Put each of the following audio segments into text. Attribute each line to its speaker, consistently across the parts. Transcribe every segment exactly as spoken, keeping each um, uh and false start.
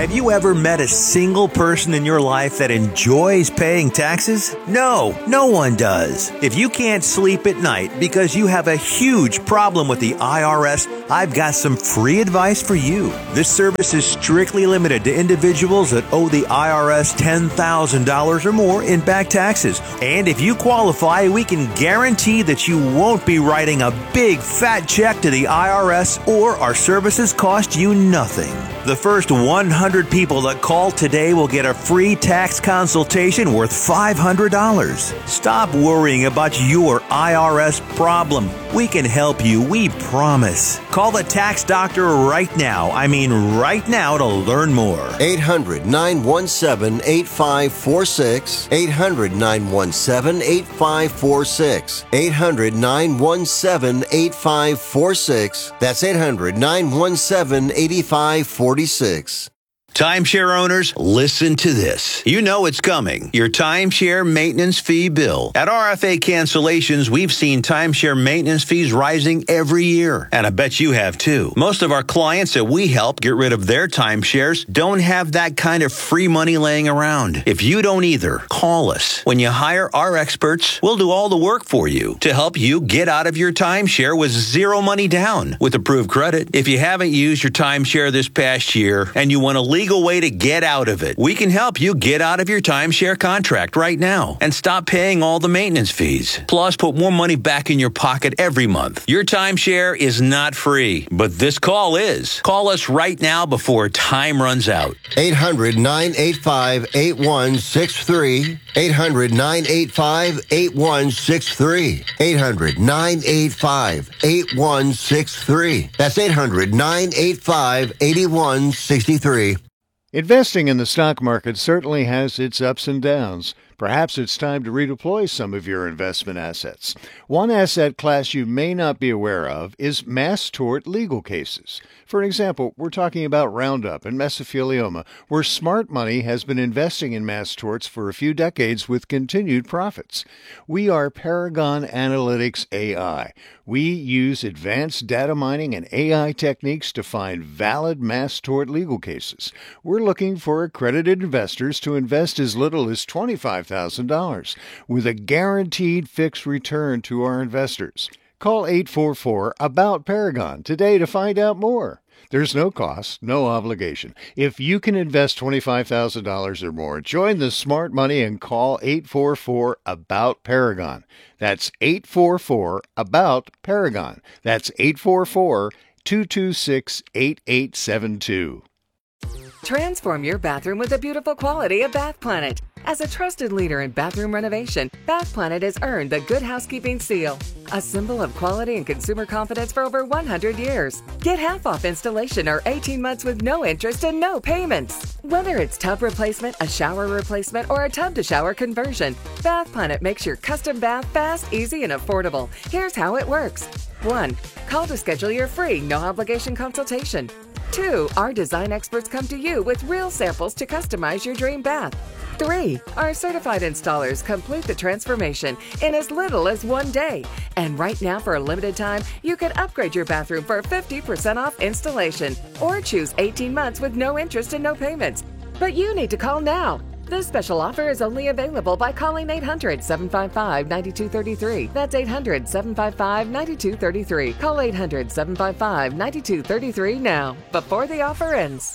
Speaker 1: Have you ever met a single person in your life that enjoys paying taxes? No, no one does. If you can't sleep at night because you have a huge problem with the I R S, I've got some free advice for you. This service is strictly limited to individuals that owe the I R S ten thousand dollars or more in back taxes. And if you qualify, we can guarantee that you won't be writing a big fat check to the I R S, or our services cost you nothing. The first one hundred people that call today will get a free tax consultation worth five hundred dollars. Stop worrying about your I R S problem. We can help you, we promise. Call the tax doctor right now. I mean right now to learn more.
Speaker 2: eight hundred, nine one seven, eight five four six. eight hundred, nine one seven, eight five four six. eight hundred, nine one seven, eight five four six. That's eight hundred, nine one seven, eight five four six.
Speaker 1: Timeshare owners, listen to this. You know it's coming. Your timeshare maintenance fee bill. At R F A Cancellations, we've seen timeshare maintenance fees rising every year. And I bet you have too. Most of our clients that we help get rid of their timeshares don't have that kind of free money laying around. If you don't either, call us. When you hire our experts, we'll do all the work for you to help you get out of your timeshare with zero money down with approved credit. If you haven't used your timeshare this past year and you want to leave legal way to get out of it, we can help you get out of your timeshare contract right now and stop paying all the maintenance fees. Plus, put more money back in your pocket every month. Your timeshare is not free, but this call is. Call us right now before time runs out.
Speaker 2: eight hundred, nine eight five, eight one six three. eight hundred, nine eight five, eight one six three. eight hundred, nine eight five, eight one six three. That's eight hundred, nine eight five, eight one six three.
Speaker 3: Investing in the stock market certainly has its ups and downs. Perhaps it's time to redeploy some of your investment assets. One asset class you may not be aware of is mass tort legal cases. For example, we're talking about Roundup and mesothelioma, where smart money has been investing in mass torts for a few decades with continued profits. We are Paragon Analytics A I. We use advanced data mining and A I techniques to find valid mass tort legal cases. We're looking for accredited investors to invest as little as twenty-five thousand dollars with a guaranteed fixed return to our investors. Call eight four four, ABOUT Paragon today to find out more. There's no cost, no obligation. If you can invest twenty-five thousand dollars or more, join the smart money and call eight four four, ABOUT Paragon. That's eight four four, ABOUT Paragon. That's eight four four, two two six, eight eight seven two.
Speaker 4: Transform your bathroom with the beautiful quality of Bath Planet. As a trusted leader in bathroom renovation, Bath Planet has earned the Good Housekeeping seal, a symbol of quality and consumer confidence for over one hundred years. Get half off installation or eighteen months with no interest and no payments. Whether it's tub replacement, a shower replacement, or a tub-to-shower conversion, Bath Planet makes your custom bath fast, easy, and affordable. Here's how it works. one. Call to schedule your free, no-obligation consultation. two. Our design experts come to you with real samples to customize your dream bath. three. Our certified installers complete the transformation in as little as one day. And right now, for a limited time, you can upgrade your bathroom for fifty percent off installation or choose eighteen months with no interest and no payments. But you need to call now. This special offer is only available by calling eight hundred, seven five five, nine two three three. That's eight hundred, seven five five, nine two three three. Call eight hundred, seven five five, nine two three three now, before the offer ends.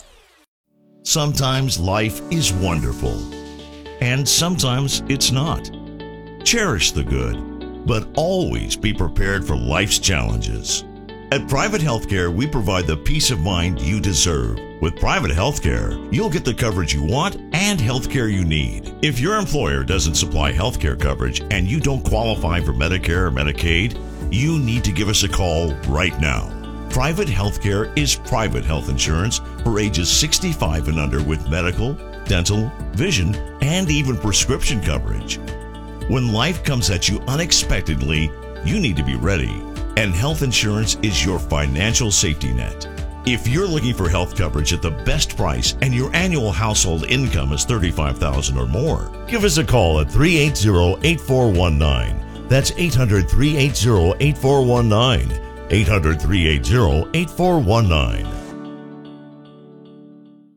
Speaker 5: Sometimes life is wonderful, and sometimes it's not. Cherish the good, but always be prepared for life's challenges. At Private Healthcare, we provide the peace of mind you deserve. With Private Healthcare, you'll get the coverage you want and healthcare you need. If your employer doesn't supply healthcare coverage and you don't qualify for Medicare or Medicaid, you need to give us a call right now. Private Healthcare is private health insurance for ages sixty-five and under with medical, dental, vision, and even prescription coverage. When life comes at you unexpectedly, you need to be ready. And health insurance is your financial safety net. If you're looking for health coverage at the best price and your annual household income is thirty-five thousand dollars or more, give us a call at three eight zero, eight four one nine. That's eight hundred, three eight zero, eight four one nine. eight hundred, three eight zero, eight four one nine.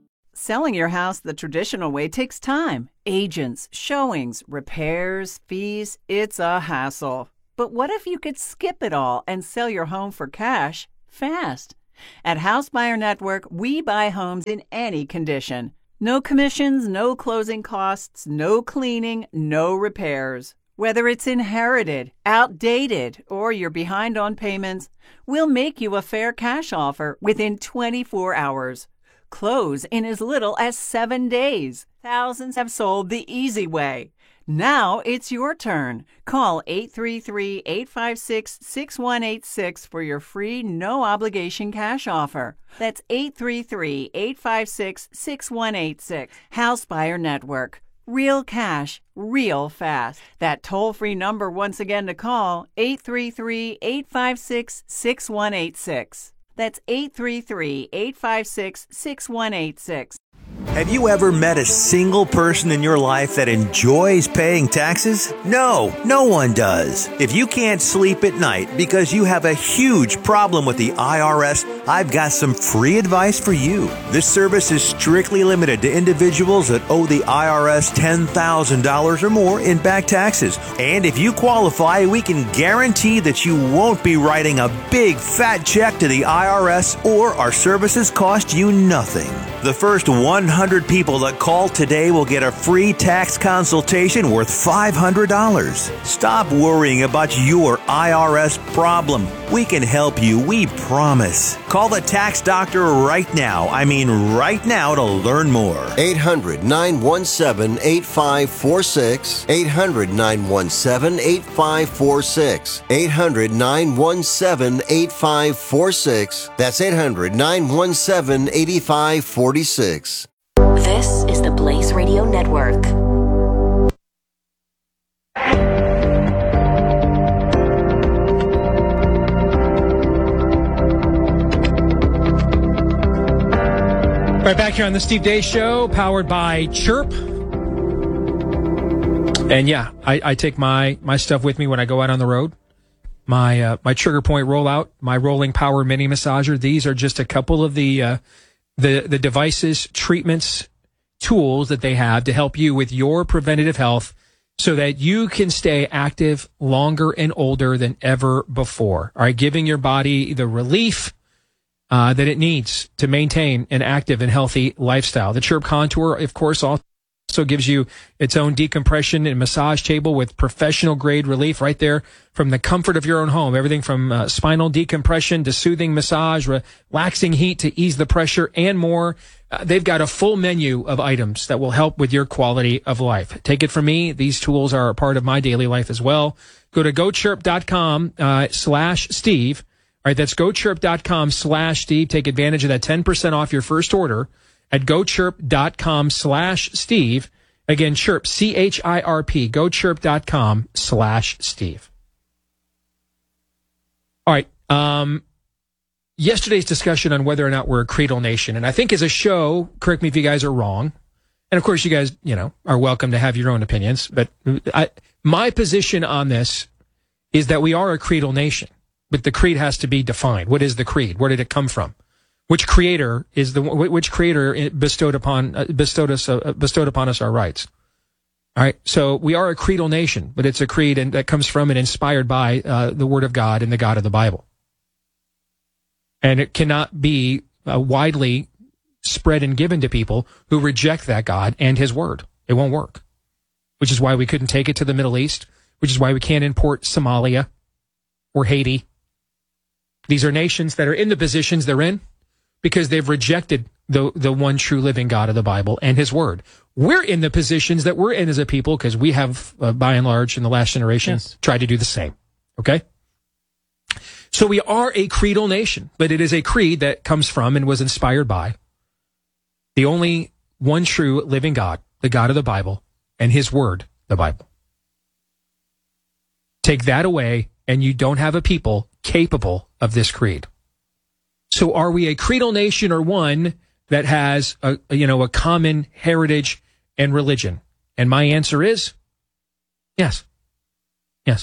Speaker 6: Selling your house the traditional way takes time. Agents, showings, repairs, fees. It's a hassle. But what if you could skip it all and sell your home for cash fast? At House Buyer Network, we buy homes in any condition. No commissions, no closing costs, no cleaning, no repairs. Whether it's inherited, outdated, or you're behind on payments, we'll make you a fair cash offer within twenty-four hours. Close in as little as seven days. Thousands have sold the easy way. Now it's your turn. Call eight three three, eight five six, six one eight six for your free no-obligation cash offer. That's eight three three, eight five six, six one eight six. House Buyer Network. Real cash, real fast. That toll-free number once again to call, eight three three, eight five six, six one eight six. That's eight three three, eight five six, six one eight six.
Speaker 1: Have you ever met a single person in your life that enjoys paying taxes? No, no one does. If you can't sleep at night because you have a huge problem with the I R S, I've got some free advice for you. This service is strictly limited to individuals that owe the I R S ten thousand dollars or more in back taxes. And if you qualify, we can guarantee that you won't be writing a big fat check to the I R S, or our services cost you nothing. The first one hundred people that call today will get a free tax consultation worth five hundred dollars. Stop worrying about your I R S problem. We can help you, we promise. Call the tax doctor right now. I mean right now to learn more.
Speaker 2: eight hundred, nine one seven, eight five four six. eight hundred, nine one seven, eight five four six. eight hundred, nine one seven, eight five four six. That's eight hundred, nine one seven, eight five four six.
Speaker 7: This is the Blaze Radio Network.
Speaker 8: Right back here on the Steve Deace Show, powered by Chirp. And yeah, I, I take my, my stuff with me when I go out on the road. My uh, my Trigger Point rollout, my Rolling Power Mini Massager. These are just a couple of the uh, the the devices, treatments, tools that they have to help you with your preventative health, so that you can stay active longer and older than ever before. All right, giving your body the relief Uh, that it needs to maintain an active and healthy lifestyle. The Chirp Contour, of course, also gives you its own decompression and massage table with professional grade relief right there from the comfort of your own home. Everything from uh, spinal decompression to soothing massage, relaxing heat to ease the pressure, and more. Uh, they've got a full menu of items that will help with your quality of life. Take it from me. These tools are a part of my daily life as well. Go to gochirp.com uh, slash Steve. All right, that's gochirp.com slash Steve. Take advantage of that ten percent off your first order at gochirp.com slash Steve. Again, Chirp, C H I R P, gochirp.com slash Steve. All right, um, yesterday's discussion on whether or not we're a creedal nation, and I think as a show, correct me if you guys are wrong, and of course you guys, you know, are welcome to have your own opinions, but I, my position on this is that we are a creedal nation. But the creed has to be defined. What is the creed? Where did it come from? Which creator is the which creator bestowed upon uh, bestowed us uh, bestowed upon us our rights? All right. So we are a creedal nation, but it's a creed and that comes from and inspired by uh, the Word of God and the God of the Bible. And it cannot be uh, widely spread and given to people who reject that God and His Word. It won't work. Which is why we couldn't take it to the Middle East. Which is why we can't import Somalia or Haiti. These are nations that are in the positions they're in because they've rejected the the one true living God of the Bible and His Word. We're in the positions that we're in as a people because we have, uh, by and large, in the last generation, yes, tried to do the same. Okay? So we are a creedal nation, but it is a creed that comes from and was inspired by the only one true living God, the God of the Bible, and His Word, the Bible. Take that away, and you don't have a people capable of this creed. So are we a creedal nation or one that has a, you know, a common heritage and religion? And my answer is yes. Yes.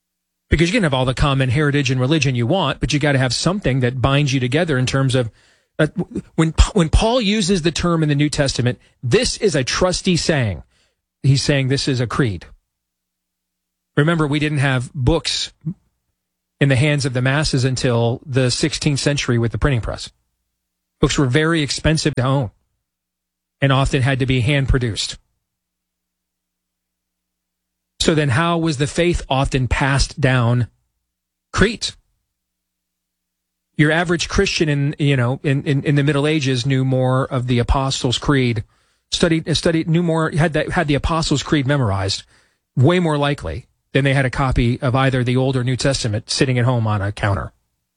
Speaker 8: Because you can have all the common heritage and religion you want, but you got to have something that binds you together in terms of Uh, when when Paul uses the term in the New Testament, this is a trusty saying. He's saying this is a creed. Remember, we didn't have books in the hands of the masses until the sixteenth century with the printing press. Books were very expensive to own and often had to be hand-produced. So then how was the faith often passed down? Creeds. Your average Christian in, you know, in, in, in the Middle Ages knew more of the Apostles' Creed, studied, studied, knew more, had the, had the Apostles' Creed memorized, way more likely than they had a copy of either the Old or New Testament sitting at home on a counter.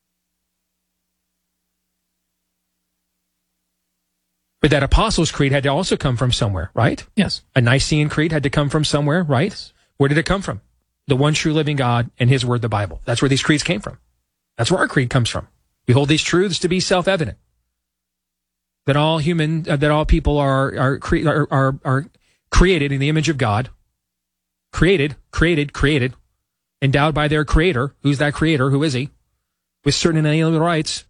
Speaker 8: But that Apostles' Creed had to also come from somewhere, right?
Speaker 9: Yes.
Speaker 8: A Nicene Creed had to come from somewhere, right? Yes. Where did it come from? The one true living God and his word, the Bible. That's where these creeds came from. That's where our creed comes from. We hold these truths to be self-evident. That all human, uh, that all people are, are, cre- are, are, are created in the image of God. Created, created, created. Endowed by their creator. Who's that creator? Who is he? With certain inalienable rights.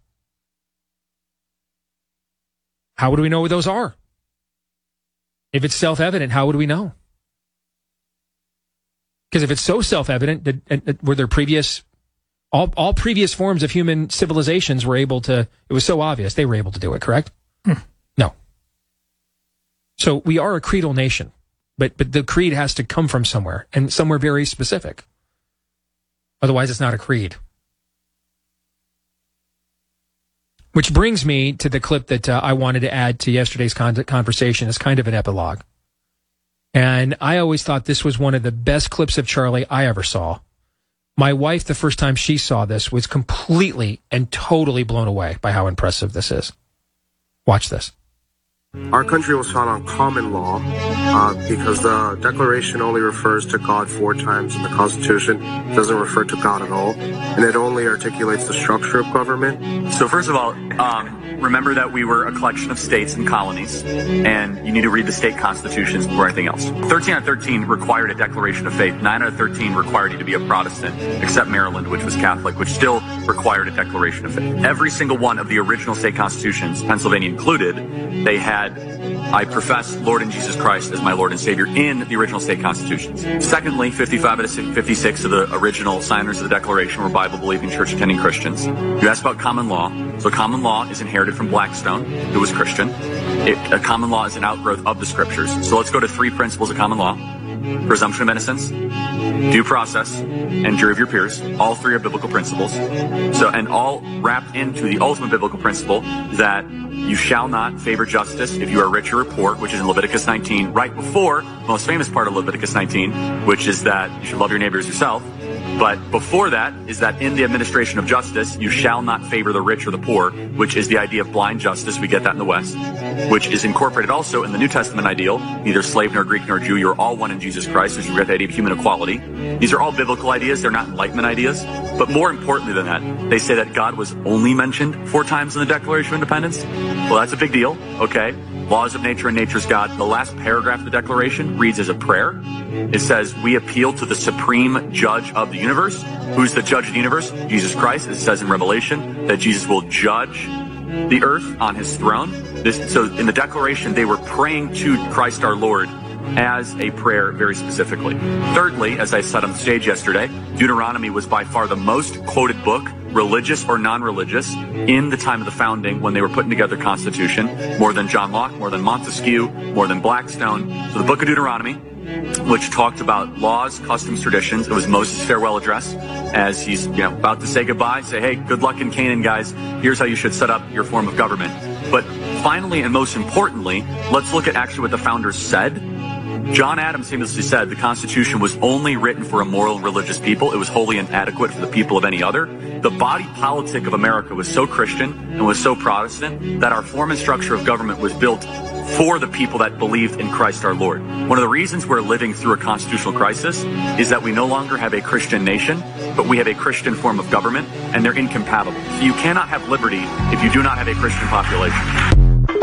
Speaker 8: How would we know what those are? If it's self-evident, how would we know? Because if it's so self-evident, that, that, were there previous, all, all previous forms of human civilizations were able to, it was so obvious, they were able to do it, correct? Hmm. No. So we are a creedal nation, but, but the creed has to come from somewhere, and somewhere very specific. Otherwise, it's not a creed. Which brings me to the clip that uh, I wanted to add to yesterday's con- conversation as kind of an epilogue. And I always thought this was one of the best clips of Charlie I ever saw. My wife, the first time she saw this, was completely and totally blown away by how impressive this is. Watch this.
Speaker 10: Our country was founded on common law uh, because the Declaration only refers to God four times in the Constitution. It doesn't refer to God at all, and it only articulates the structure of government.
Speaker 11: So first of all, um, remember that we were a collection of states and colonies, and you need to read the state constitutions before anything else. thirteen out of thirteen required a declaration of faith. nine out of thirteen required you to be a Protestant, except Maryland, which was Catholic, which still required a declaration of faith. Every single one of the original state constitutions, Pennsylvania included, they had I profess Lord and Jesus Christ as my Lord and Savior in the original state constitutions. Secondly, fifty-five out of fifty-six of the original signers of the Declaration were Bible-believing, church-attending Christians. You asked about common law. So common law is inherited from Blackstone, who was Christian. It, a common law is an outgrowth of the Scriptures. So let's go to three principles of common law. Presumption of innocence, due process, and jury of your peers. All three are biblical principles. So, and all wrapped into the ultimate biblical principle that you shall not favor justice if you are rich or poor, which is in Leviticus nineteen, right before the most famous part of Leviticus nineteen, which is that you should love your neighbor as yourself. But before that is that in the administration of justice, you shall not favor the rich or the poor, which is the idea of blind justice. We get that in the West, which is incorporated also in the New Testament ideal. Neither slave nor Greek nor Jew, you're all one in Jesus Christ, as you get the idea of human equality. These are all biblical ideas. They're not Enlightenment ideas. But more importantly than that, they say that God was only mentioned four times in the Declaration of Independence. Well, that's a big deal, okay? Laws of nature and nature's God. The last paragraph of the Declaration reads as a prayer. It says, we appeal to the supreme judge of the universe. Who's the judge of the universe? Jesus Christ. It says in Revelation that Jesus will judge the earth on his throne. This, so in the Declaration, they were praying to Christ our Lord as a prayer very specifically. Thirdly, as I said on the stage yesterday, Deuteronomy was by far the most quoted book, religious or non-religious, in the time of the founding when they were putting together the Constitution, more than John Locke, more than Montesquieu, more than Blackstone. So the book of Deuteronomy, which talked about laws, customs, traditions. It was Moses' farewell address as he's you know about to say goodbye, say, hey, good luck in Canaan, guys. Here's how you should set up your form of government. But finally, and most importantly, let's look at actually what the founders said. John Adams famously said the Constitution was only written for a moral and religious people. It was wholly inadequate for the people of any other. The body politic of America was so Christian and was so Protestant that our form and structure of government was built for the people that believed in Christ our Lord. One of the reasons we're living through a constitutional crisis is that we no longer have a Christian nation, but we have a Christian form of government, and they're incompatible. So you cannot have liberty if you do not have a Christian population.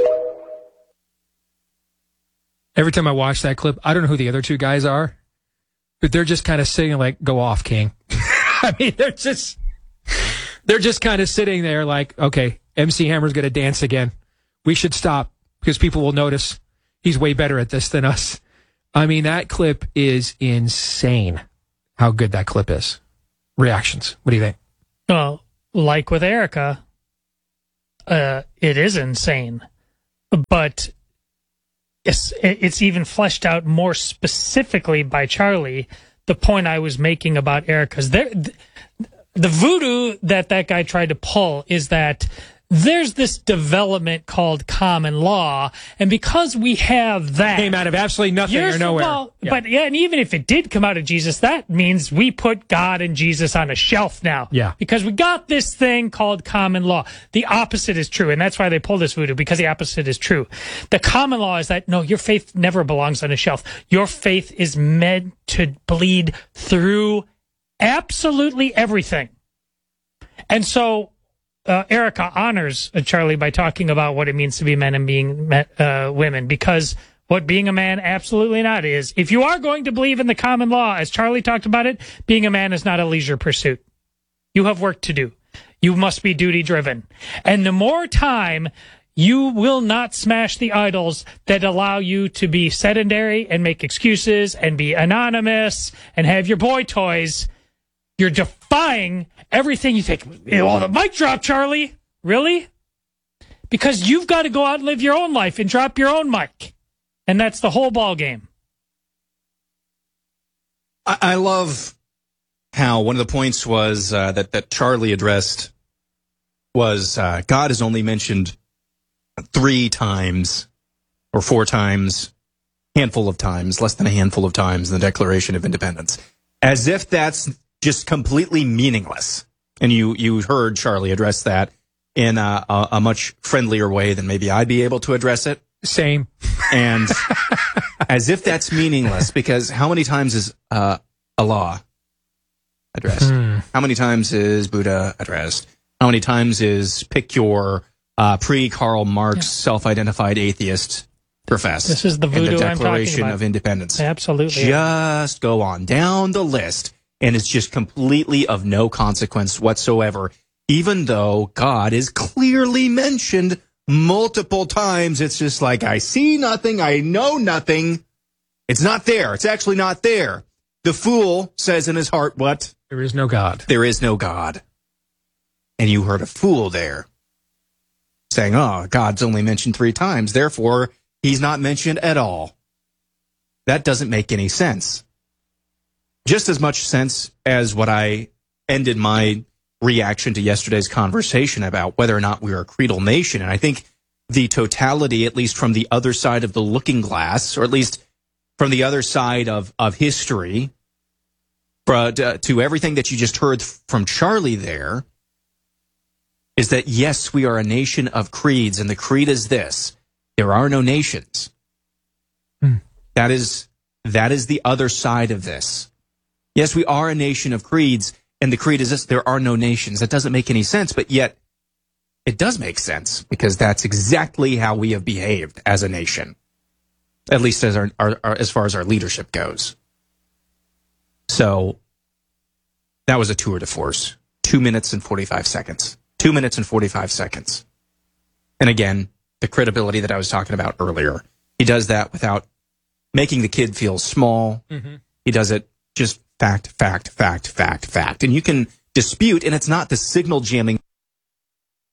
Speaker 8: Every time I watch that clip, I don't know who the other two guys are, but they're just kind of sitting like, go off, King. I mean, they're just, they're just kind of sitting there like, okay, M C Hammer's going to dance again. We should stop because people will notice he's way better at this than us. I mean, that clip is insane, how good that clip is. Reactions. What do you think?
Speaker 9: Well, like with Erica, uh, it is insane. But it's, it's even fleshed out more specifically by Charlie, the point I was making about Erica's. There, the voodoo that that guy tried to pull is that there's this development called common law, and because we have that...
Speaker 8: Came out of absolutely nothing or nowhere.
Speaker 9: Well,
Speaker 8: yeah.
Speaker 9: But yeah, and even if it did come out of Jesus, that means we put God and Jesus on a shelf now.
Speaker 8: Yeah.
Speaker 9: Because we got this thing called common law. The opposite is true, and that's why they pull this voodoo, because the opposite is true. The common law is that, no, your faith never belongs on a shelf. Your faith is meant to bleed through absolutely everything. And so... Uh, Erica honors uh, Charlie by talking about what it means to be men and being uh, women, because what being a man absolutely not is, if you are going to believe in the common law, as Charlie talked about it, being a man is not a leisure pursuit. You have work to do. You must be duty driven. And the more time you will not smash the idols that allow you to be sedentary and make excuses and be anonymous and have your boy toys, you're defying everything you think. Oh, the mic drop, Charlie. Really? Because you've got to go out and live your own life and drop your own mic. And that's the whole ball game.
Speaker 12: I, I love how one of the points was uh, that, that Charlie addressed was uh, God is only mentioned three times or four times, handful of times, less than a handful of times in the Declaration of Independence. As if that's just completely meaningless. And you, you heard Charlie address that in a, a, a much friendlier way than maybe I'd be able to address it.
Speaker 8: Same.
Speaker 12: And as if that's meaningless, because how many times is uh, Allah addressed?
Speaker 8: Hmm.
Speaker 12: How many times is Buddha addressed? How many times is pick your uh, pre-Karl Marx yeah. self-identified atheist professed?
Speaker 9: This is the voodoo
Speaker 12: in the
Speaker 9: I'm talking
Speaker 12: Declaration
Speaker 9: about.
Speaker 12: of Independence.
Speaker 9: Absolutely.
Speaker 12: Just go on down the list. And it's just completely of no consequence whatsoever, even though God is clearly mentioned multiple times. It's just like, I see nothing, I know nothing. It's not there. It's actually not there. The fool says in his heart, what?
Speaker 8: There is no God.
Speaker 12: There is no God. And you heard a fool there saying, oh, God's only mentioned three times, therefore he's not mentioned at all. That doesn't make any sense. Just as much sense as what I ended my reaction to yesterday's conversation about whether or not we are a creedal nation. And I think the totality, at least from the other side of the looking glass, or at least from the other side of, of history, but, uh, to everything that you just heard from Charlie there, is that, yes, we are a nation of creeds, and the creed is this: there are no nations.
Speaker 8: Hmm.
Speaker 12: That is, that is the other side of this. Yes, we are a nation of creeds, and the creed is this: there are no nations. That doesn't make any sense, but yet it does make sense, because that's exactly how we have behaved as a nation, at least as our, our, our as far as our leadership goes. So that was a tour de force. Two minutes and forty-five seconds. Two minutes and forty-five seconds. And again, the credibility that I was talking about earlier. He does that without making the kid feel small.
Speaker 8: Mm-hmm.
Speaker 12: He does it just fact, fact, fact, fact, fact. And you can dispute, and it's not the signal jamming